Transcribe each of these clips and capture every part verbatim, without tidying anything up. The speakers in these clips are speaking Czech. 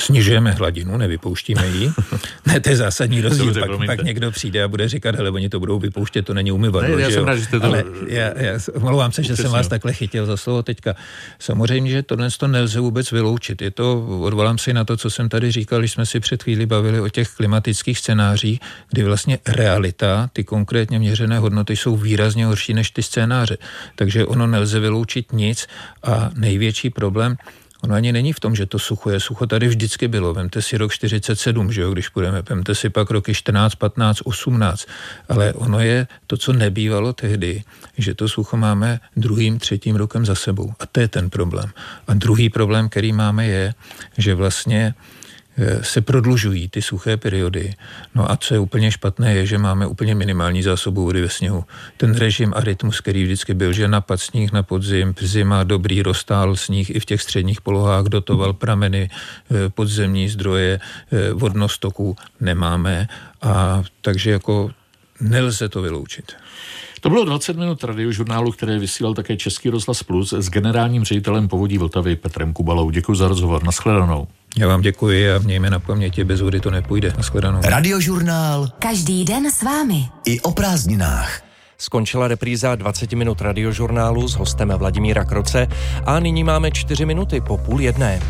snižujeme hladinu, nevypouštíme ji. Ne, to je zásadní rozdíl. Dobře, pak, pak někdo přijde a bude říkat, hele, oni to budou vypouštět, to není umyvadlo. Ne, já jsem rád, že jste to... Ale já, já omlouvám se, že jsem vás takhle chytil za slovo teďka. Samozřejmě, že tohle to nelze vůbec vyloučit. Je to, odvolám si na to, co jsem tady říkal, když jsme si před chvíli bavili o těch klimatických scénářích, kdy vlastně realita, ty konkrétně měřené hodnoty jsou výrazně horší než ty scénáře. Takže ono nelze vyloučit nic a největší problém, ono ani není v tom, že to sucho je. Sucho tady vždycky bylo. Vemte si rok čtyřicet sedm, že jo, když půjdeme. Vemte si pak roky čtrnáct, patnáct, osmnáct. Ale ono je to, co nebývalo tehdy, že to sucho máme druhým, třetím rokem za sebou. A to je ten problém. A druhý problém, který máme, je, že vlastně se prodlužují ty suché periody. No a co je úplně špatné, je, že máme úplně minimální zásobu vody ve sněhu. Ten režim a rytmus, který vždycky byl, že napad sníh na podzim, zima dobrý, roztál sníh i v těch středních polohách, dotoval prameny, podzemní zdroje, vodnostoků nemáme. A takže jako nelze to vyloučit. To bylo dvacet minut radiožurnálu, které vysílal také Český rozhlas Plus s generálním ředitelem Povodí Vltavy Petrem Kubalou. Děkuji za rozhovor. Nashledanou. Já vám děkuji a mějme na paměti, bez vody to nepůjde. Nashledanou. Radiožurnál. Každý den s vámi. I o prázdninách. Skončila repríza dvacet minut radiožurnálu s hostem Vladimíra Kroce a nyní máme čtyři minuty po půl jedné.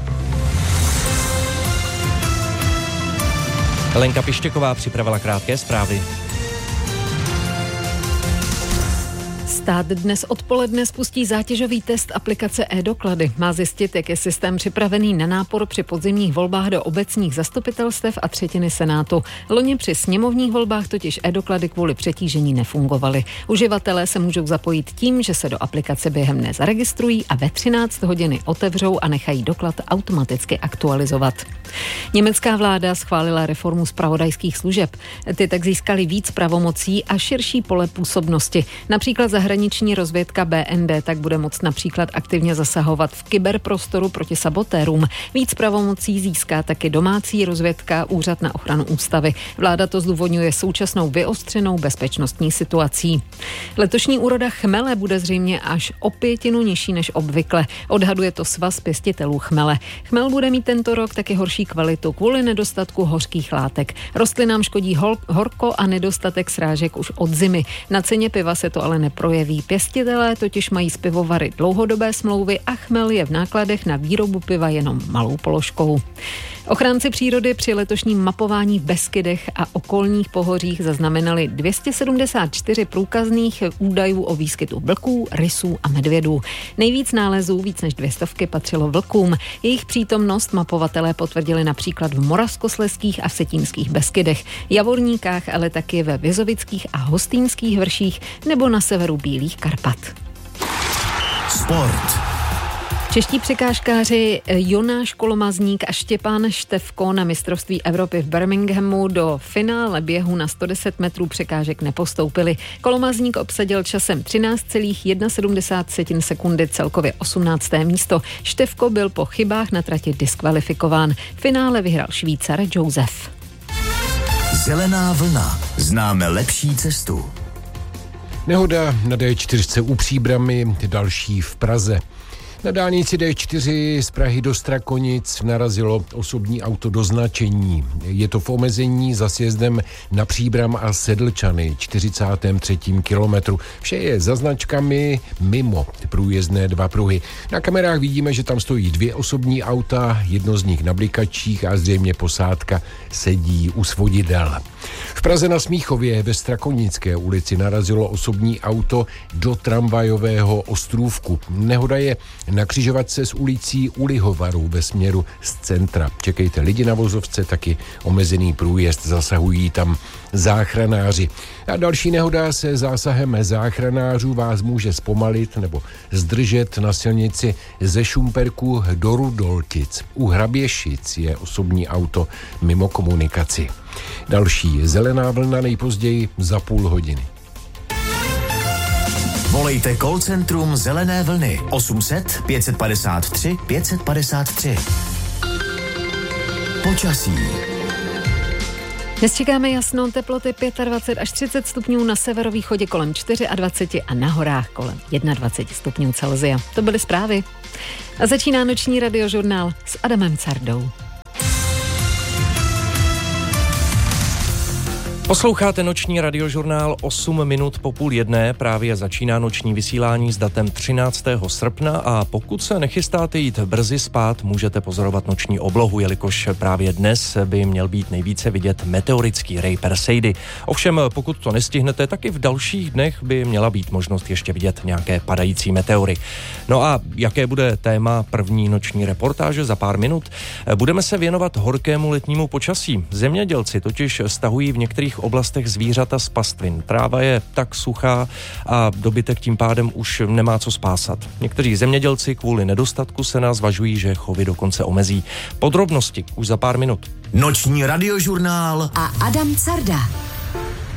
Lenka Pištěková připravila krátké zprávy. Stát dnes odpoledne spustí zátěžový test aplikace e-doklady. Má zjistit, jak je systém připravený na nápor při podzimních volbách do obecních zastupitelstev a třetiny Senátu. Loni při sněmovních volbách totiž e-doklady kvůli přetížení nefungovaly. Uživatelé se můžou zapojit tím, že se do aplikace během dne zaregistrují a ve třináct hodiny otevřou a nechají doklad automaticky aktualizovat. Německá vláda schválila reformu zpravodajských služeb. Ty tak získaly víc pravomocí a širší pole působnosti. Například zahraniční rozvědka B N D tak bude moct například aktivně zasahovat v kyberprostoru proti sabotérům. Víc pravomocí získá taky domácí rozvědka, Úřad na ochranu ústavy. Vláda to zdůvodňuje současnou vyostřenou bezpečnostní situací. Letošní úroda chmele bude zřejmě až o pětinu nižší než obvykle. Odhaduje to Svaz pěstitelů chmele. Chmel bude mít tento rok taky horší kvalitu kvůli nedostatku hořkých látek. Rostlinám škodí hol, horko a nedostatek srážek už od zimy. Na ceně piva se to ale neprojeví. Pěstitelé totiž mají s pivovary dlouhodobé smlouvy a chmel je v nákladech na výrobu piva jenom malou položkou. Ochránci přírody při letošním mapování v Beskydech a okolních pohořích zaznamenali dvě stě sedmdesát čtyři průkazných údajů o výskytu vlků, rysů a medvědů. Nejvíc nálezů, víc než dvě stovky, patřilo vlkům. Jejich přítomnost mapovatelé potvrdili například v Moravskoslezských a Vsetínských Beskydech, Javorníkách, ale taky ve Vězovických a Hostýnských vrších nebo na severu Bílých Karpat. Sport. Čeští překážkáři Jonáš Kolomazník a Štěpán Štefko na mistrovství Evropy v Birminghamu do finále běhu na sto deset metrů překážek nepostoupili. Kolomazník obsadil časem třináct celá sedmdesát jedna sekundy, celkově osmnácté místo. Štefko byl po chybách na trati diskvalifikován. V finále vyhrál Švýcar Josef. Zelená vlna. Známe lepší cestu. Nehoda na D čtyři u Příbrami, další v Praze. Na dálnici D čtyři z Prahy do Strakonic narazilo osobní auto do značení. Je to v omezení za sjezdem na Příbram a Sedlčany, čtyřicátém třetím kilometru. Vše je za značkami mimo průjezdné dva pruhy. Na kamerách vidíme, že tam stojí dvě osobní auta, jedno z nich na blikačích a zřejmě posádka sedí u svodidel. V Praze na Smíchově ve Strakonické ulici narazilo osobní auto do tramvajového ostrůvku. Nehoda je na křižovatce s ulicí U Lihovaru ve směru z centra. Čekejte lidi na vozovce, taky omezený průjezd, zasahují tam záchranáři. A další nehoda se zásahem záchranářů vás může zpomalit nebo zdržet na silnici ze Šumperku do Rudoltic. U Hraběšic je osobní auto mimo komunikaci. Další zelená vlna nejpozději za půl hodiny. Volejte call centrum Zelené vlny osm set pět padesát tři pět padesát tři. Počasí. Dnes čekáme jasno, teploty dvacet pět až třicet stupňů, na severovýchodě kolem dvacet čtyři a na horách kolem dvacet jedna stupňů Celsia. To byly zprávy. A začíná noční radiožurnál s Adamem Cardou. Posloucháte noční radiožurnál osm minut po půl jedné, právě začíná noční vysílání s datem třináctého srpna a pokud se nechystáte jít brzy spát, můžete pozorovat noční oblohu, jelikož právě dnes by měl být nejvíce vidět meteorický rej Perseidy. Ovšem, pokud to nestihnete, tak i v dalších dnech by měla být možnost ještě vidět nějaké padající meteory. No a jaké bude téma první noční reportáže za pár minut? Budeme se věnovat horkému letnímu počasí. Zemědělci totiž stahují v některých oblastech zvířata z pastvin. Tráva je tak suchá a dobytek tím pádem už nemá co spásat. Někteří zemědělci kvůli nedostatku sena zvažují, že chovy dokonce omezí. Podrobnosti už za pár minut. Noční radiožurnál a Adam Carda.